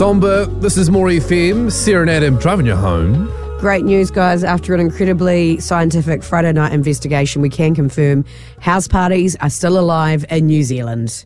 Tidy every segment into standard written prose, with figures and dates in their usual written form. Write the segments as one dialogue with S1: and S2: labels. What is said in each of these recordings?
S1: Domber, this is More FM. Sarah and Adam driving you home.
S2: Great news, guys. After an incredibly scientific Friday night investigation, we can confirm house parties are still alive in New Zealand.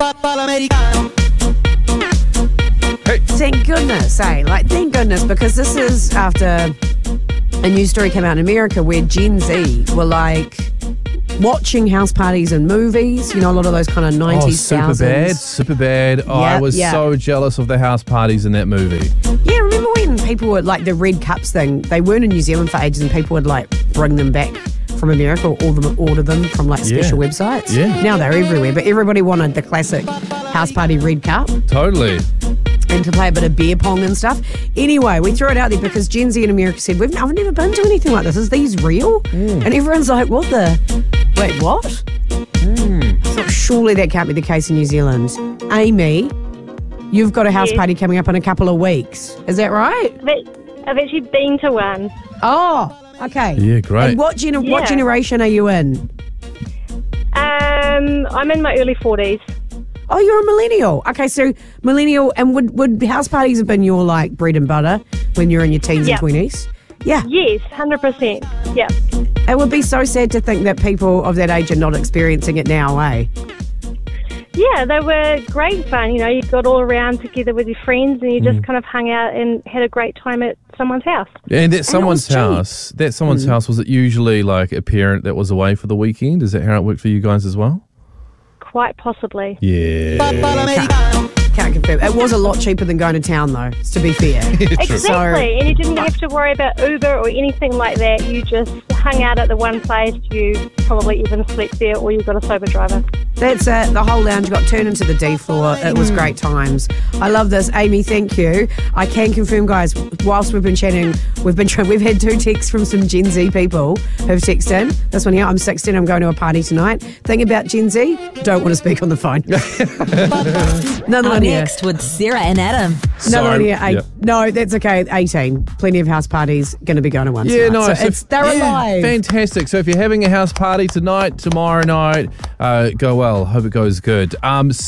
S1: Hey.
S2: Thank goodness, thank goodness, because this is after a news story came out in America where Gen Z were watching house parties and movies, a lot of those kind of 90s,
S1: Super bad. Oh, I was so jealous of the house parties in that movie.
S2: Yeah, remember when people would, the red cups thing, they weren't in New Zealand for ages and people would, bring them back from America or order them from, special websites?
S1: Yeah.
S2: Now they're everywhere, but everybody wanted the classic house party red cup.
S1: Totally.
S2: And to play a bit of beer pong and stuff. Anyway, we threw it out there because Gen Z in America said, I've never been to anything like this. Is these real? And everyone's like, what? So surely that can't be the case in New Zealand. Amy, you've got a house party coming up in a couple of weeks. Is that right?
S3: I've actually been to one.
S2: Oh, okay.
S1: Yeah, great.
S2: And what generation are you in?
S3: I'm in my early 40s.
S2: Oh, you're a millennial. Okay, so millennial, and would house parties have been your bread and butter when you're in your teens and 20s? Yeah.
S3: Yes, 100%. Yeah.
S2: It would be so sad to think that people of that age are not experiencing it now, eh?
S3: Yeah, they were great fun. You got all around together with your friends and you just kind of hung out and had a great time at someone's house.
S1: And at someone's house, was it usually a parent that was away for the weekend? Is that how it worked for you guys as well?
S3: Quite possibly.
S1: Yeah.
S2: Can't confirm. It was a lot cheaper than going to town, though, to be fair.
S3: Exactly. And you didn't have to worry about Uber or anything like that. You just hung out at the one place. You probably even slept there or you got a sober driver.
S2: That's it. The whole lounge got turned into the D floor. It was great times. I love this. Amy, thank you. I can confirm, guys, whilst we've been chatting, we've had 2 texts from some Gen Z people who've texted in. This one here, I'm 16, I'm going to a party tonight. Thing about Gen Z, don't want to speak on the phone. Another one here.
S4: Next with Sarah and Adam.
S2: Another one here. No, that's okay. 18. Plenty of house parties. Going to be going to one tonight.
S1: Yeah,
S2: so they're alive.
S1: Fantastic. So if you're having a house party tonight, tomorrow night, go well. Hope it goes good.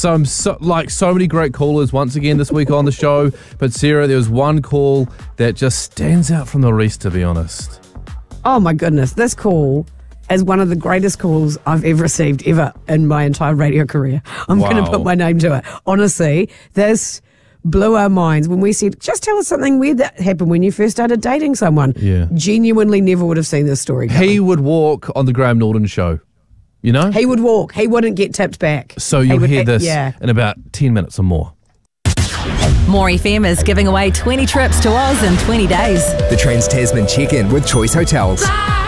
S1: So many great callers once again this week on the show. But Sarah, there was one call that just stands out from the rest, to be honest.
S2: Oh my goodness. This call is one of the greatest calls I've ever received ever in my entire radio career. I'm going to put my name to it. Honestly, this blew our minds when we said, just tell us something weird that happened when you first started dating someone.
S1: Yeah.
S2: Genuinely never would have seen this story coming.
S1: He would walk on the Graham Norton show. He would walk. He wouldn't get tipped back.
S2: So
S1: you'll hear this in about 10 minutes or more.
S4: More FM is giving away 20 trips to Oz in 20 days.
S5: The Trans-Tasman Check-In with Choice Hotels.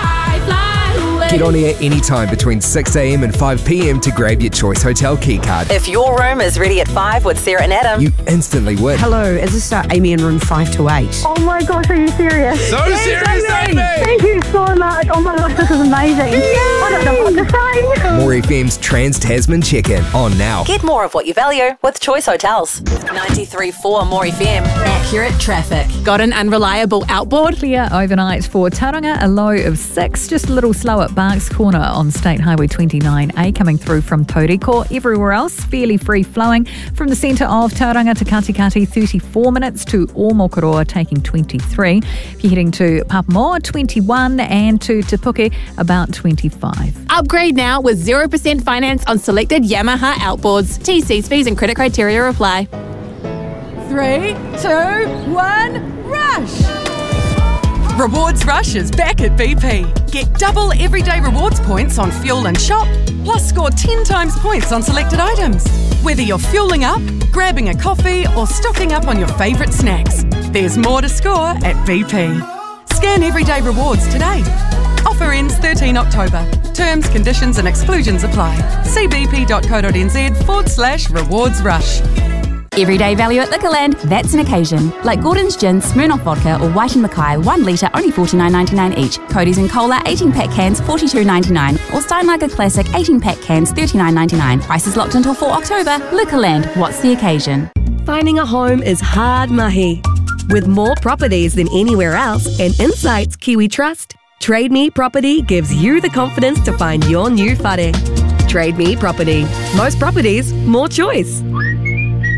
S5: Get on air anytime between 6 a.m. and 5 p.m. to grab your Choice Hotel key card.
S4: If your room is ready at 5 with Sarah and Adam,
S5: you instantly win.
S2: Hello, is this Amy in room 528?
S3: Oh my gosh, are you serious?
S1: So serious, Amy!
S3: Thank you so much. Oh my gosh, this is amazing. I don't know what to say.
S5: More FM's Trans-Tasman Check-In on now.
S4: get more of what you value with Choice Hotels. 93.4 More FM. Accurate traffic.
S6: Got an unreliable outboard?
S7: Clear overnight for Tauranga, a low of 6. Just a little slow at Barks Corner on State Highway 29A coming through from Tauriko. Everywhere else, fairly free flowing. From the centre of Tauranga to Katikati, 34 minutes to Omokoroa taking 23. If you're heading to Papamoa, 21 and to Te Puke, about 25.
S6: Upgrade now with 0% finance on selected Yamaha outboards. TC's fees and credit criteria apply.
S7: 3, 2, 1, rush!
S8: Rewards Rush is back at BP. Get double everyday rewards points on fuel and shop, plus score 10 times points on selected items. Whether you're fueling up, grabbing a coffee, or stocking up on your favourite snacks, there's more to score at BP. Scan everyday rewards today. Offer ends 13 October. Terms, conditions and exclusions apply. See bp.co.nz/rewards rush.
S9: Everyday value at Liquorland, that's an occasion. Like Gordon's Gin, Smirnoff Vodka or White & Mackay, 1 litre, only $49.99 each. Cody's and Cola, 18-pack cans, $42.99. Or Steinlager Classic, 18-pack cans, $39.99. Prices locked until 4 October. Liquorland, what's the occasion?
S10: Finding a home is hard mahi. With more properties than anywhere else and insights Kiwi trust, Trade Me Property gives you the confidence to find your new whare. Trade Me Property. Most properties, more choice.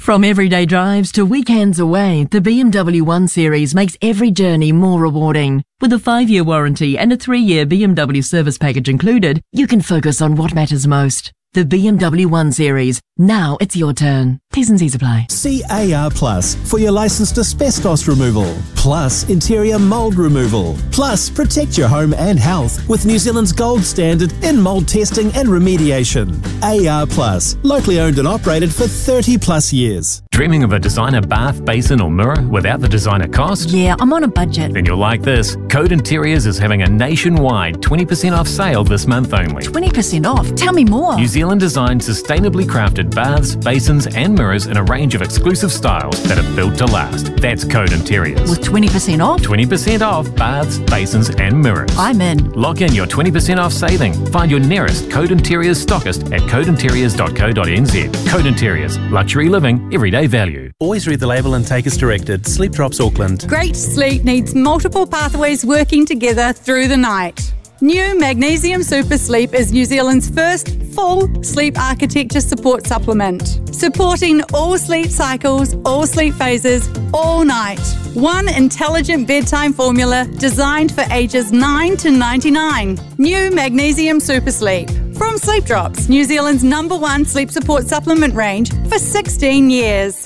S11: From everyday drives to weekends away, the BMW 1 Series makes every journey more rewarding. With a 5-year warranty and a 3-year BMW service package included, you can focus on what matters most. The BMW 1 Series. Now it's your turn. T's and C's apply.
S12: See AR Plus for your licensed asbestos removal, plus interior mould removal, plus protect your home and health with New Zealand's gold standard in mould testing and remediation. AR Plus, locally owned and operated for 30 plus years.
S13: Dreaming of a designer bath, basin or mirror without the designer cost?
S7: Yeah, I'm on a budget.
S13: Then you'll like this. Code Interiors is having a nationwide 20% off sale this month only.
S7: 20% off? Tell me more.
S13: New Zealand designed sustainably crafted baths, basins and mirrors in a range of exclusive styles that are built to last. That's Code Interiors.
S7: With 20% off?
S13: 20% off baths, basins and mirrors.
S7: I'm in.
S13: Lock in your 20% off saving. Find your nearest Code Interiors stockist at codeinteriors.co.nz. Code Interiors. Luxury living, everyday value.
S12: Always read the label and take as directed. Sleep Drops Auckland.
S14: Great sleep needs multiple pathways working together through the night. New Magnesium Super Sleep is New Zealand's first full sleep architecture support supplement, supporting all sleep cycles, all sleep phases, all night. One intelligent bedtime formula designed for ages 9 to 99. New Magnesium Super Sleep. From Sleep Drops, New Zealand's #1 sleep support supplement range for 16 years.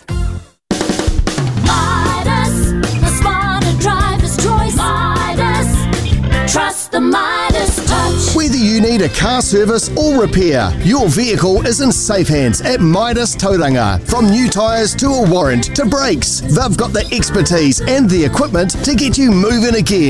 S15: Midas, the smarter driver's choice. Midas, trust the Midas touch.
S16: Whether you need a car service or repair, your vehicle is in safe hands at Midas Tauranga. From new tyres to a warrant to brakes, they've got the expertise and the equipment to get you moving again.